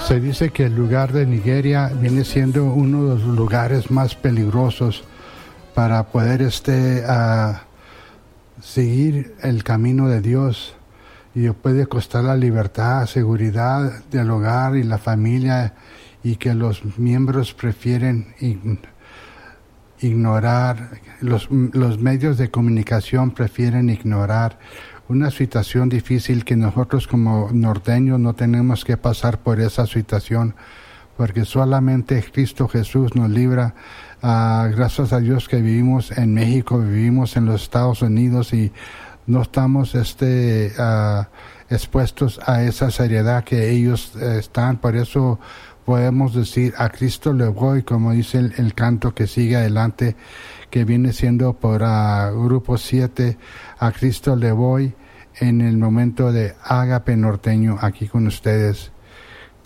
Se dice que el lugar de Nigeria viene siendo uno de los lugares más peligrosos para poder seguir el camino de Dios, y puede costar la libertad, seguridad del hogar y la familia, y que los miembros prefieren ignorar, los medios de comunicación prefieren ignorar una situación difícil que nosotros como norteños no tenemos que pasar por esa situación, porque solamente Cristo Jesús nos libra. Gracias a Dios que vivimos en México, vivimos en los Estados Unidos y no estamos expuestos a esa seriedad que ellos están. Por eso podemos decir: a Cristo le voy, como dice el canto que sigue adelante, que viene siendo por Grupo 7, a Cristo le voy, en el momento de Ágape Norteño, aquí con ustedes.